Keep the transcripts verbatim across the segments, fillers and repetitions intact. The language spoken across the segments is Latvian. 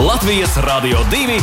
Latvijas Rādio divi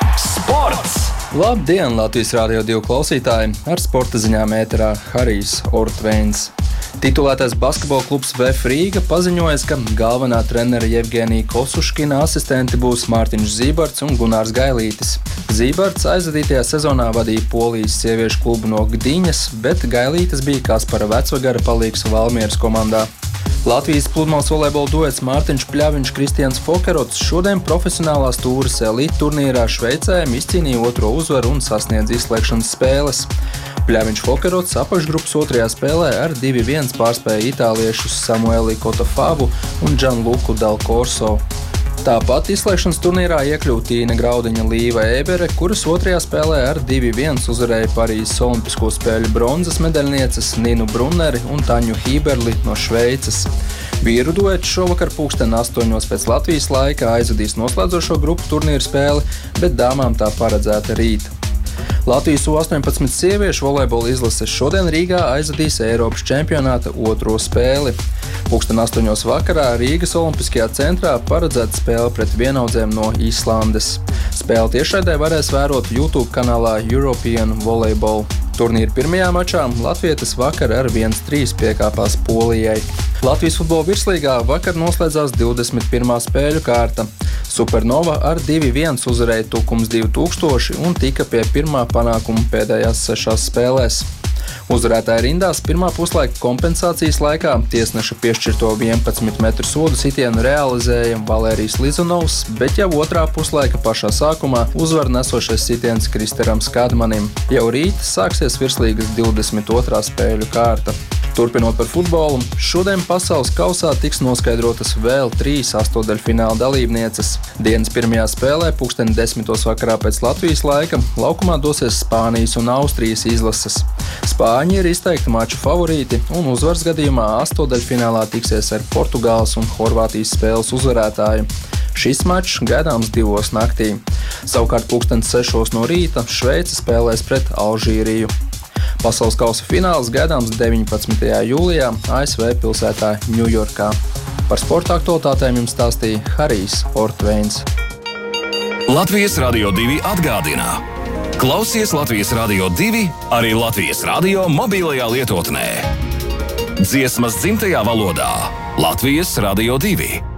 sports! Labdien, Latvijas Rādio divi klausītāji! Ar sporta ziņām ēterā Harijs Ortveins. Titulētais basketbola klubs Vēf Rīga paziņoja, ka galvenā trenera Jevgenija Kosuškina asistenti būs Mārtiņš Zībarts un Gunārs Gailītis. Zībarts aizvadītajā sezonā vadīja Polijas sieviešu klubu no Gdiņas, bet Gailītis bija Kaspara vecvagara palīgs Valmieras komandā. Latvijas pludmales volejbola duets Mārtiņš Pļaviņš, Kristians Fokerots šodien profesionālās tūres elite turnīrā Šveicē izcīnīja otro uzvaru un sasniedz izslēgšanas spēles. Pļaviņš Fokerots apakšgrupas otrajā spēlē ar divi viens pārspēja itāliešus Samueli Kotofavu un Gianluku Del Corso. Tāpat izslēgšanas turnīrā iekļuva Tīna Graudiņa Līva Ēbere, kuras otrajā spēlē ar divi viens uzvarēja Parīzes Olimpisko spēļu bronzas medaļnieces Ninu Brunneri un Taņu Hīberli no Šveices. Vīru duets šovakar pulksten astoņos pēc Latvijas laika aizvadīs noslēdzošo grupu turnīru spēli, bet dāmām tā paredzēta rīt. Latvijas U astoņpadsmit sieviešu volejbola izlases šodien Rīgā aizvadīs Eiropas čempionāta otro spēli. Pulksten astoņos vakarā Rīgas Olimpiskajā centrā paredzēta spēle pret vienaudzēm no Īslandes. Spēli tiešraidē varēs vērot YouTube kanālā European Volleyball. Turnīra pirmajā mačā latvietes vakar ar viens trīs piekāpās Polijai. Latvijas futbola virslīgā vakar noslēdzās divdesmit pirmā spēļu kārta. Supernova ar divi viens uzvarēja Tukums divi tūkstoši un tika pie pirmā panākuma pēdējās sešās spēlēs. Uzvarētāja rindās pirmā puslaika kompensācijas laikā tiesneša piešķirto vienpadsmit metru sodu sitienu realizēja Valērijs Lizunovs, bet jau otrā puslaika pašā sākumā uzvaru nesošais sitiens Kristeram Skadmanim. Jau rīt sāksies virslīgas divdesmit otrā spēļu kārta. Turpinot par futbolu, šodien pasaules kausā tiks noskaidrotas vēl trīs astotdaļfināla dalībnieces. Dienas pirmajā spēlē pulksten desmitos vakarā pēc Latvijas laika laukumā dosies Spānijas un Austrijas izlases. Spāņi ir izteikti maču favorīti un uzvaras gadījumā astotdaļfinālā tiksies ar Portugāles un Horvātijas spēles uzvarētāju. Šis mačs gaidāms divos naktī. Savukārt pulksten sešos no rīta Šveice spēlēs pret Alžīriju. Pasaules kausa fināls gaidāms deviņpadsmitajā jūlijā A S V pilsētā Ņujorkā. Par sporta aktualitātēm jums stāstīja Harijs Ortveins. Latvijas Rādio divi atgādina. Klausies Latvijas Rādio divi arī Latvijas Rādio mobilajā lietotnē. Dziesmas dzimtajā valodā Latvijas Rādio divi.